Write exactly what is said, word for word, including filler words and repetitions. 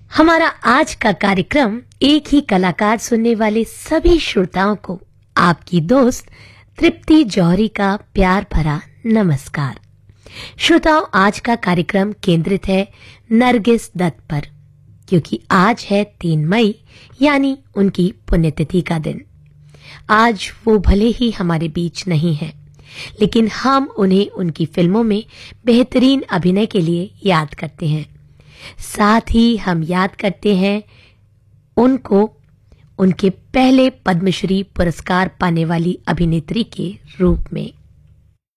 हमारा आज का कार्यक्रम एक ही कलाकार सुनने वाले सभी श्रोताओं को आपकी दोस्त तृप्ति जौहरी का प्यार भरा नमस्कार। श्रोताओं, आज का कार्यक्रम केंद्रित है नरगिस दत्त पर, क्योंकि आज है तीन मई यानी उनकी पुण्यतिथि का दिन। आज वो भले ही हमारे बीच नहीं है, लेकिन हम उन्हें उनकी फिल्मों में बेहतरीन अभिनय के लिए याद करते हैं। साथ ही हम याद करते हैं उनको उनके पहले पद्मश्री पुरस्कार पाने वाली अभिनेत्री के रूप में।